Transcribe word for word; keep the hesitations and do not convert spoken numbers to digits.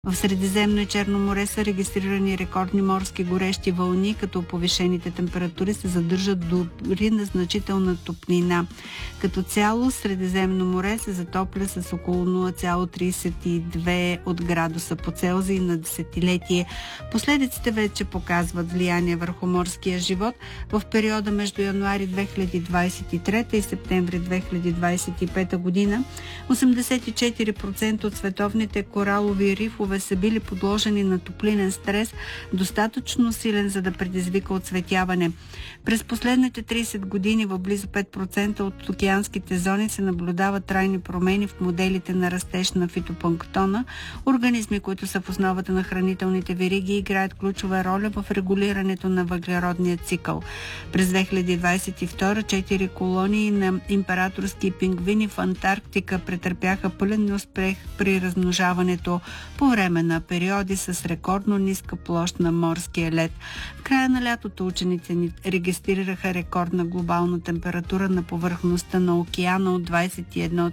В Средиземно и Черно море са регистрирани рекордни морски горещи вълни, като повишените температури се задържат дори на значителна топлина. Като цяло Средиземно море се затопля с около нула цяло тридесет и две от градуса по Целзий на десетилетие. Последиците вече показват влияние върху морския живот. В периода между януари две хиляди двадесет и трета и септември две хиляди двадесет и пета година осемдесет и четири процента от световните коралови рифове са били подложени на топлинен стрес, достатъчно силен, за да предизвика оцветяване. През последните тридесет години в близо пет процента от океанските зони се наблюдават трайни промени в моделите на растеж на фитопланктона, организми, които са в основата на хранителните вериги и играят ключова роля в регулирането на въглеродния цикъл. През две хиляди двадесет и втора четири колонии на императорски пингвини в Антарктика претърпяха пълен неуспех при размножаването по време на периоди с рекордно ниска площ на морския лед. В края на лятото ученици ни регистрираха рекордна глобална температура на повърхността на океана от двадесет и едно